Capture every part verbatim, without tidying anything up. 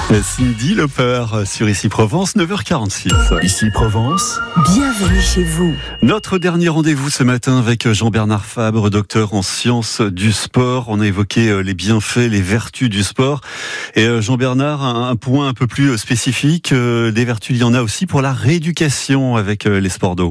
Cindy Lauper sur Ici Provence, neuf heures quarante-six. Ici Provence, bienvenue chez vous. Notre dernier rendez-vous ce matin avec Jean-Bernard Fabre, docteur en sciences du sport. On a évoqué les bienfaits, les vertus du sport. Et Jean-Bernard, un point un peu plus spécifique, des vertus, il y en a aussi pour la rééducation avec les sports d'eau.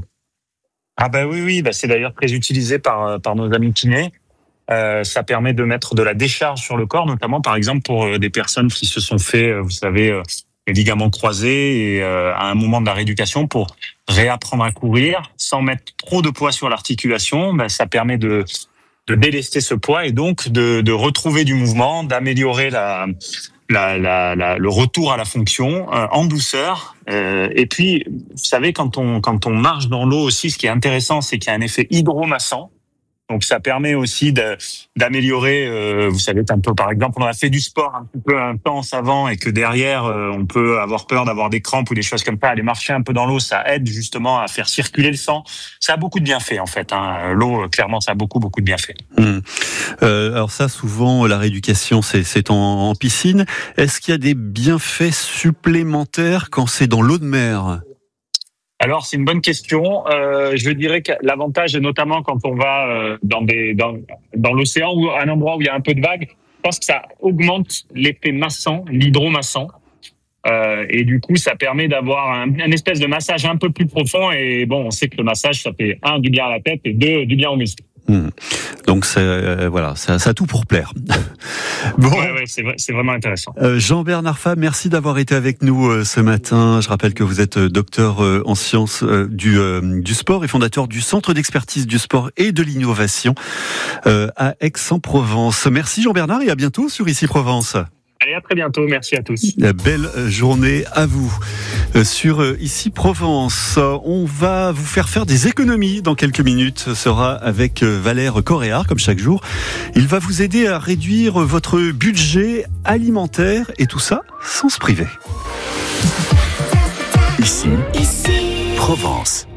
Ah bah oui, oui, bah c'est d'ailleurs très utilisé par, par nos amis kinés. Euh, ça permet de mettre de la décharge sur le corps, notamment par exemple pour des personnes qui se sont fait, vous savez, les ligaments croisés et euh, à un moment de la rééducation pour réapprendre à courir sans mettre trop de poids sur l'articulation. Ben, ça permet de, de délester ce poids et donc de, de retrouver du mouvement, d'améliorer la, la, la, la, le retour à la fonction euh, en douceur. Euh, et puis, vous savez, quand on, quand on marche dans l'eau aussi, ce qui est intéressant, c'est qu'il y a un effet hydromassant. Donc ça permet aussi de, d'améliorer, euh, vous savez, un peu par exemple, on a fait du sport un petit peu intense avant et que derrière euh, on peut avoir peur d'avoir des crampes ou des choses comme ça. Aller marcher un peu dans l'eau, ça aide justement à faire circuler le sang. Ça a beaucoup de bienfaits en fait. Hein. L'eau, clairement, ça a beaucoup beaucoup de bienfaits. Mmh. Euh, alors ça, souvent la rééducation, c'est, c'est en, en piscine. Est-ce qu'il y a des bienfaits supplémentaires quand c'est dans l'eau de mer ? Alors c'est une bonne question. Euh, je dirais que l'avantage, notamment quand on va euh, dans des dans dans l'océan ou à un endroit où il y a un peu de vagues, je pense que ça augmente l'effet massant, l'hydromassant, euh, et du coup ça permet d'avoir un, un espèce de massage un peu plus profond. Et bon, on sait que le massage ça fait un du bien à la tête et deux du bien aux muscles. Mmh. Donc c'est euh, voilà, ça, ça a tout pour plaire. Bon, ouais, ouais, c'est, c'est vraiment intéressant. Euh, Jean-Bernard Fabre, merci d'avoir été avec nous euh, ce matin. Je rappelle que vous êtes euh, docteur euh, en sciences euh, du euh, du sport et fondateur du Centre d'expertise du sport et de l'innovation euh, à Aix-en-Provence. Merci Jean-Bernard et à bientôt sur Ici Provence. Allez, à très bientôt. Merci à tous. Belle journée à vous. Sur Ici Provence, on va vous faire faire des économies dans quelques minutes. Ce sera avec Valère Coréard, comme chaque jour. Il va vous aider à réduire votre budget alimentaire et tout ça sans se priver. Ici, Ici Provence.